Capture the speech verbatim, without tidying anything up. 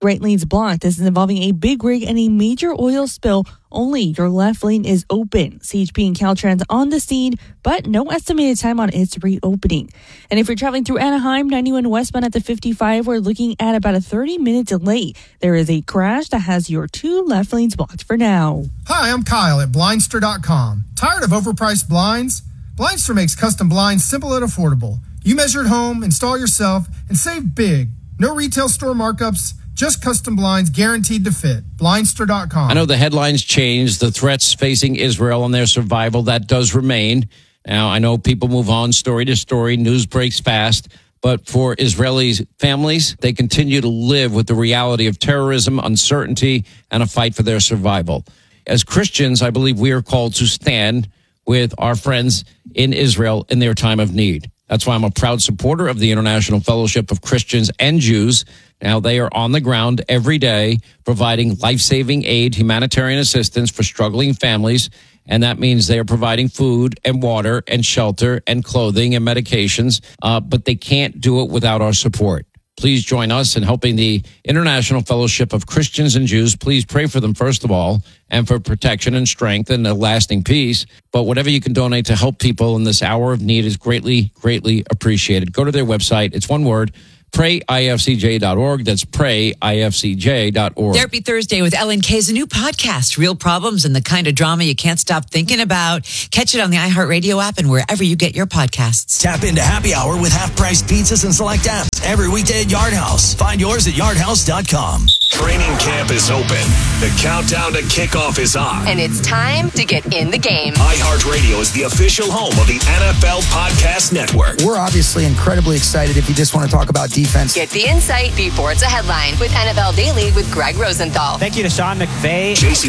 Right lane's blocked. This is involving a big rig and a major oil spill. Only your left lane is open. C H P and Caltrans on the scene, but no estimated time on its reopening. And if you're traveling through Anaheim, ninety-one westbound at the fifty-five, we're looking at about a thirty-minute delay. There is a crash that has your two left lanes blocked for now. Hi, I'm Kyle at Blindster dot com. Tired of overpriced blinds? Blindster makes custom blinds simple and affordable. You measure at home, install yourself, and save big. No retail store markups, just custom blinds guaranteed to fit. Blindster dot com. I know the headlines changed. The threats facing Israel and their survival, that does remain. Now, I know people move on story to story. News breaks fast. But for Israeli families, they continue to live with the reality of terrorism, uncertainty, and a fight for their survival. As Christians, I believe we are called to stand with our friends in Israel in their time of need. That's why I'm a proud supporter of the International Fellowship of Christians and Jews. Now, they are on the ground every day providing life-saving aid, humanitarian assistance for struggling families. And that means they are providing food and water and shelter and clothing and medications. Uh, but they can't do it without our support. Please join us in helping the International Fellowship of Christians and Jews. Please pray for them, first of all, and for protection and strength and a lasting peace. But whatever you can donate to help people in this hour of need is greatly, greatly appreciated. Go to their website. It's one word. pray I F C J dot org. That's pray I F C J dot org. Therapy Thursday with Ellen Kay is a new podcast. Real problems and the kind of drama you can't stop thinking about. Catch it on the iHeartRadio app and wherever you get your podcasts. Tap into Happy Hour with half-priced pizzas and select apps every weekday at Yard House. Find yours at yard house dot com. Training camp is open. The countdown to kickoff is on. And it's time to get in the game. iHeartRadio is the official home of the N F L Podcast Network. We're obviously incredibly excited if you just want to talk about defense. Get the insight before it's a headline with N F L Daily with Greg Rosenthal. Thank you to Sean McVay. J C